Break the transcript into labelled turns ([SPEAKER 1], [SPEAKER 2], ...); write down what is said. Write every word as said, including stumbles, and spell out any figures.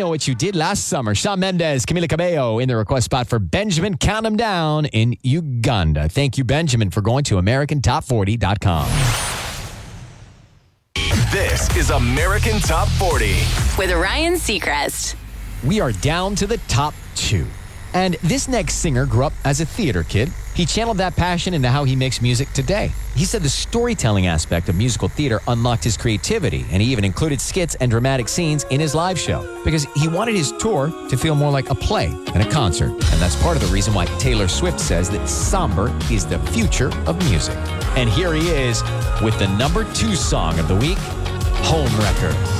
[SPEAKER 1] Know What You Did Last Summer. Shawn Mendes, Camila Cabello in the request spot for Benjamin Count 'Em Down in Uganda. Thank you, Benjamin, for going to American Top forty dot com.
[SPEAKER 2] This is American Top forty
[SPEAKER 3] with Ryan Seacrest.
[SPEAKER 1] We are down to the top two. And this next singer grew up as a theater kid. He channeled that passion into how he makes music today. He said the storytelling aspect of musical theater unlocked his creativity, and he even included skits and dramatic scenes in his live show because he wanted his tour to feel more like a play than a concert. And that's part of the reason why Taylor Swift says that somber is the future of music. And here he is with the number two song of the week, Home Wrecker.